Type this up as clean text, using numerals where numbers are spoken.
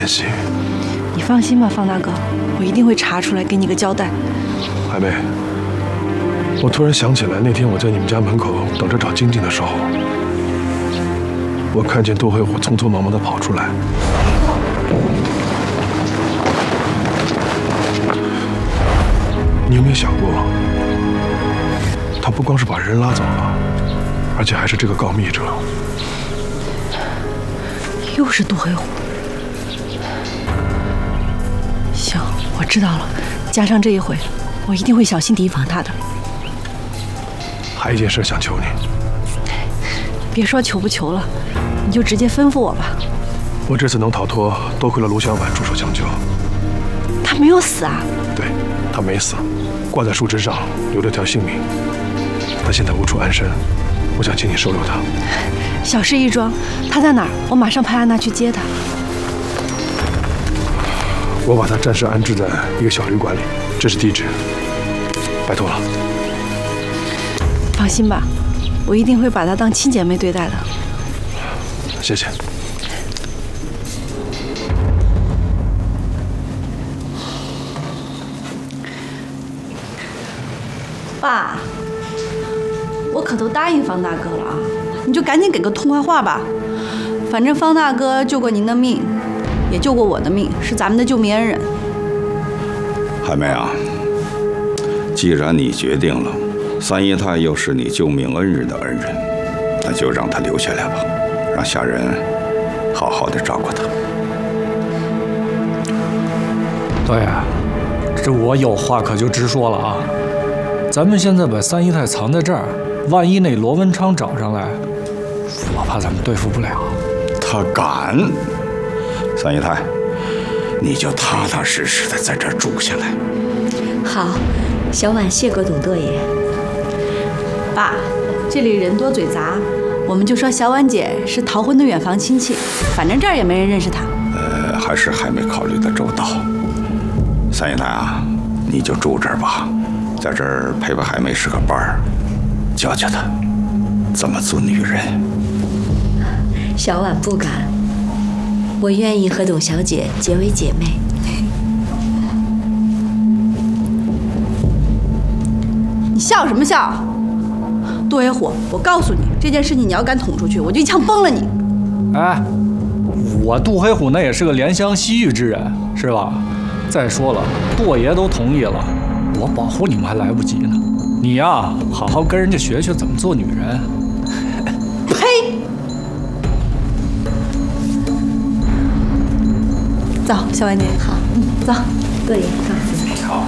系。 你放心吧，方大哥，我一定会查出来，给你个交代。 海妹，我突然想起来，那天我在你们家门口等着找晶晶的时候，我看见杜黑虎匆匆忙忙地跑出来。你有没有想过，他不光是把人拉走了，而且还是这个告密者？ 又是杜黑虎。行，我知道了。加上这一回，我一定会小心提防他的。 还有一件事想求你。 别说求不求了，你就直接吩咐我吧。 我这次能逃脱，多亏了卢小婉出手相救。 他没有死啊？ 对，他没死，挂在树枝上，留了条性命。他现在无处安身，我想请你收留他。 小事一桩，他在哪儿？我马上派安娜去接他。 我把他暂时安置在一个小旅馆里，这是地址。拜托了。 放心吧，我一定会把她当亲姐妹对待的。 谢谢。 爸，我可都答应方大哥了啊，你就赶紧给个痛快话吧。反正方大哥救过您的命，也救过我的命，是咱们的救命恩人。 海妹啊，既然你决定了，三姨太又是你救命恩人的恩人，那就让她留下来吧，让下人好好的照顾她。 对，这我有话可就直说了啊。咱们现在把三姨太藏在这儿，万一那罗文昌找上来，我怕咱们对付不了。 他敢！三姨太，你就踏踏实实的在这儿住下来。 好，小婉谢过董舵爷。 爸，这里人多嘴杂，我们就说小婉姐是逃婚的远房亲戚，反正这儿也没人认识她。 还是还没考虑的周到。三姨太啊，你就住这儿吧，在这儿陪陪海妹是个伴儿，教教她怎么做女人。 小婉不敢，我愿意和董小姐结为姐妹。 你笑什么笑？杜黑虎，我告诉你，这件事情你要敢捅出去，我就一枪崩了你。 哎，我杜黑虎那也是个怜香惜玉之人，是吧？再说了，舵爷都同意了，我保护你们还来不及呢。你呀，好好跟人家学学怎么做女人。 呸！走，小婉姐。 好， 走。 舵爷，告辞。 好。